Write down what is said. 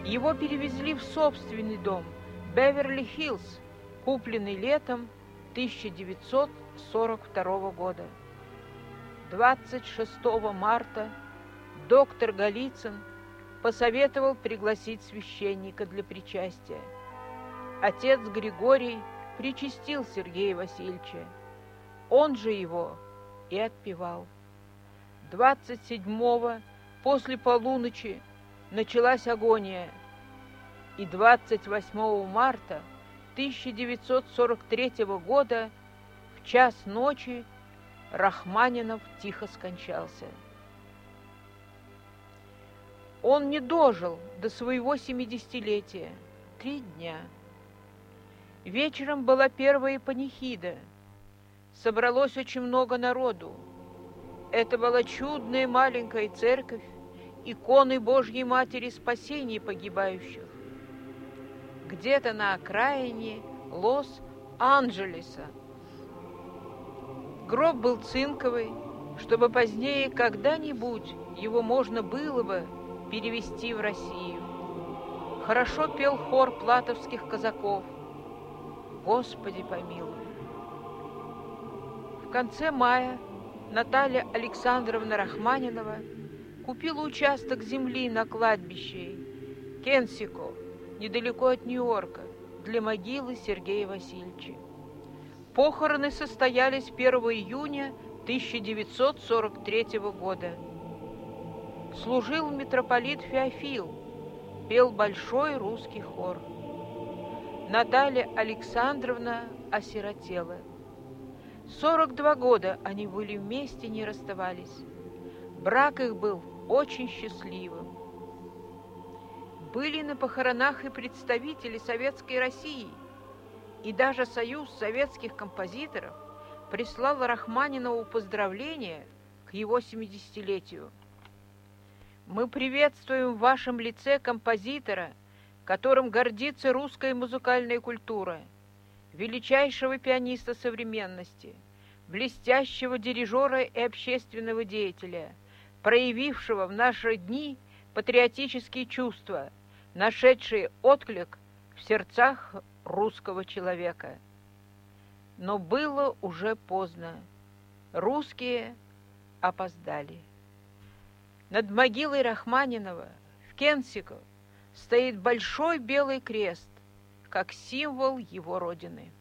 Его перевезли в собственный дом Беверли-Хиллз, купленный летом 1942 года. 26 марта доктор Голицын посоветовал пригласить священника для причастия. Отец Григорий причастил Сергея Васильевича, он же его и отпевал. 27-го после полуночи началась агония, и 28 марта 1943 года в час ночи Рахманинов тихо скончался. Он не дожил до своего 70-летия, 3 дня. Вечером была первая панихида. Собралось очень много народу. Это была чудная маленькая церковь, иконы Божьей Матери Спасения погибающих. Где-то на окраине Лос-Анджелеса. Гроб был цинковый, чтобы позднее когда-нибудь его можно было бы перевести в Россию. Хорошо пел хор платовских казаков. Господи помилуй. В конце мая Наталья Александровна Рахманинова купила участок земли на кладбище Кенсико, недалеко от Нью-Йорка, для могилы Сергея Васильевича. Похороны состоялись 1 июня 1943 года. Служил митрополит Феофил, пел большой русский хор. Наталья Александровна осиротела. 42 года они были вместе, не расставались. Брак их был очень счастливым. Были на похоронах и представители Советской России, и даже Союз советских композиторов прислал Рахманинову поздравления к его 70-летию. Мы приветствуем в вашем лице композитора, которым гордится русская музыкальная культура, величайшего пианиста современности, блестящего дирижера и общественного деятеля, проявившего в наши дни патриотические чувства, нашедшие отклик в сердцах русского человека. Но было уже поздно. Русские опоздали. Над могилой Рахманинова в Кенсико стоит большой белый крест, как символ его родины.